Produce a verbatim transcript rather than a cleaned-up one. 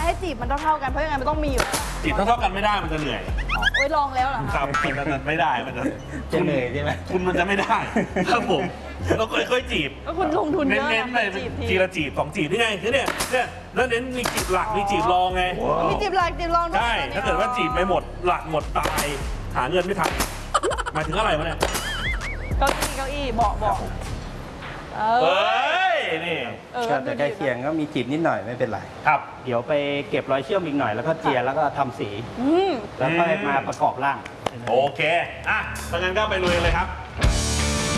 ให้จีบมันเท่าๆกันเพราะยังไงมันต้องมีอยู่จีบเท่าๆกันไม่ได้มันจะเหนื่อยโอ้ยลองแล้วเหรอครับมันไม่ได้มันจะจะเหนื่อยใช่ไหมคุณมันจะไม่ได้ครับผมเราค่อยๆจีบก็คุณลงทุนเยอะเน้นๆไปจีบทีจีละจีบสองจีบนี่ไงคือเนี่ยเนี่ยแล้วเน้นมีจีบหลักมีจีบรองไงมีจีบหลักจีบรองด้วยใช่ถ้าเกิดว่าจีบไปหมดหลักหมดตายหาเงินไม่ทันหมายถึงอะไรวะเนี่ยเก้าอี้เก้าอี้เบาะเบาะเอเฮอ้ยนี่เออก็จะใกล้เคียงก็มีจีบนิดหน่อยไม่เป็นไรครับเดี๋ยวไปเก็บรอยเชื่อมอีกหน่อยแล้วก็เจียแล้วก็ทำสีอืมแล้วค่อยมาประกอบร่างโอเคอ่ะถ้างั้นก็ไปลุยเลยครับ